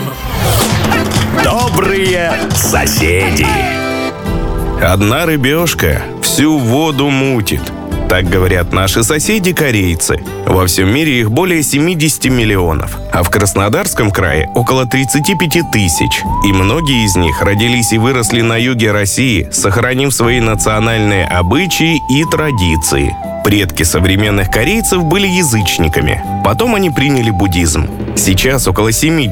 Добрые соседи. Одна рыбешка всю воду мутит. Так говорят наши соседи-корейцы. Во всем мире их более 70 миллионов, а в Краснодарском крае около 35 тысяч. И многие из них родились и выросли на юге России, сохранив свои национальные обычаи и традиции. Предки современных корейцев были язычниками. Потом они приняли буддизм. Сейчас около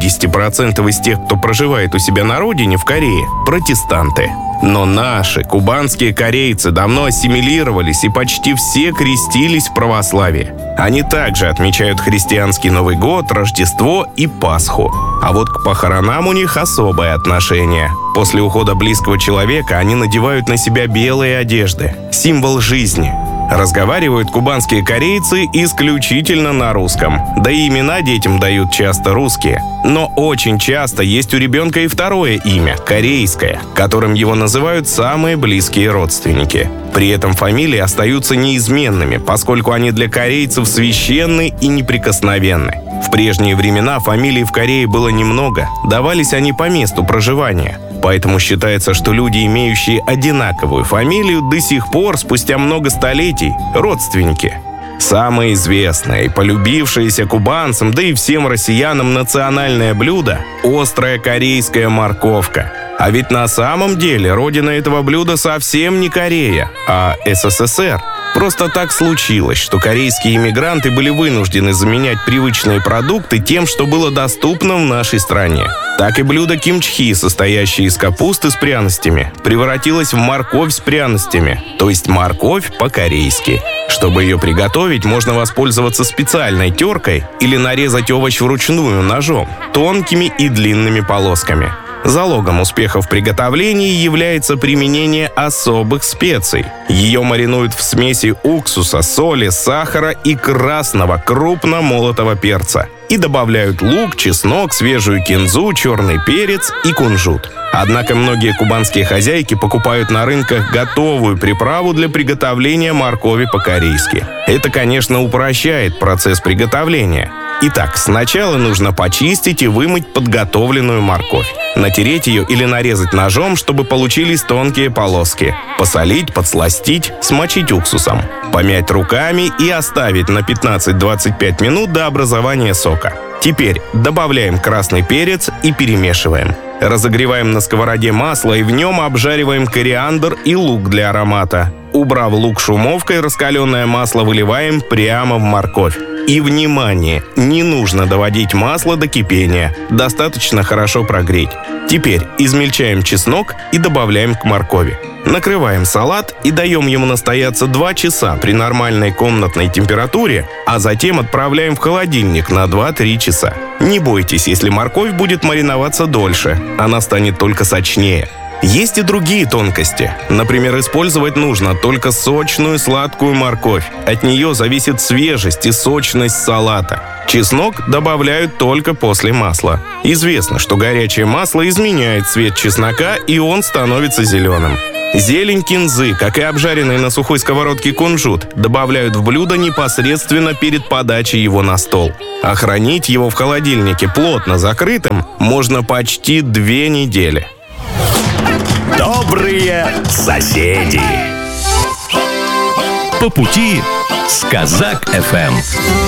70% из тех, кто проживает у себя на родине в Корее, протестанты. Но наши, кубанские корейцы, давно ассимилировались и почти все крестились в православии. Они также отмечают христианский Новый год, Рождество и Пасху. А вот к похоронам у них особое отношение. После ухода близкого человека они надевают на себя белые одежды, символ жизни. Разговаривают кубанские корейцы исключительно на русском. Да и имена детям дают часто русские. Но очень часто есть у ребенка и второе имя – корейское, которым его называют самые близкие родственники. При этом фамилии остаются неизменными, поскольку они для корейцев священны и неприкосновенны. В прежние времена фамилий в Корее было немного, давались они по месту проживания. Поэтому считается, что люди, имеющие одинаковую фамилию, до сих пор, спустя много столетий, родственники. Самое известное и полюбившееся кубанцам, да и всем россиянам национальное блюдо – острая корейская морковка. А ведь на самом деле родина этого блюда совсем не Корея, а СССР. Просто так случилось, что корейские иммигранты были вынуждены заменять привычные продукты тем, что было доступно в нашей стране. Так и блюдо кимчхи, состоящее из капусты с пряностями, превратилось в морковь с пряностями, то есть морковь по-корейски. Чтобы ее приготовить, можно воспользоваться специальной теркой или нарезать овощ вручную ножом, тонкими и длинными полосками. Залогом успеха в приготовлении является применение особых специй. Ее маринуют в смеси уксуса, соли, сахара и красного крупно молотого перца. И добавляют лук, чеснок, свежую кинзу, черный перец и кунжут. Однако многие кубанские хозяйки покупают на рынках готовую приправу для приготовления моркови по-корейски. Это, конечно, упрощает процесс приготовления. Итак, сначала нужно почистить и вымыть подготовленную морковь. Натереть ее или нарезать ножом, чтобы получились тонкие полоски. Посолить, подсластить, смочить уксусом. Помять руками и оставить на 15-25 минут до образования сока. Теперь добавляем красный перец и перемешиваем. Разогреваем на сковороде масло и в нем обжариваем кориандр и лук для аромата. Убрав лук шумовкой, раскаленное масло выливаем прямо в морковь. И, внимание, не нужно доводить масло до кипения, достаточно хорошо прогреть. Теперь измельчаем чеснок и добавляем к моркови. Накрываем салат и даем ему настояться 2 часа при нормальной комнатной температуре, а затем отправляем в холодильник на 2-3 часа. Не бойтесь, если морковь будет мариноваться дольше, она станет только сочнее. Есть и другие тонкости. Например, использовать нужно только сочную сладкую морковь. От нее зависит свежесть и сочность салата. Чеснок добавляют только после масла. Известно, что горячее масло изменяет цвет чеснока, и он становится зеленым. Зелень кинзы, как и обжаренный на сухой сковородке кунжут, добавляют в блюдо непосредственно перед подачей его на стол. А хранить его в холодильнике плотно закрытым можно почти 2 недели. Добрые соседи. По пути с Казак ФМ.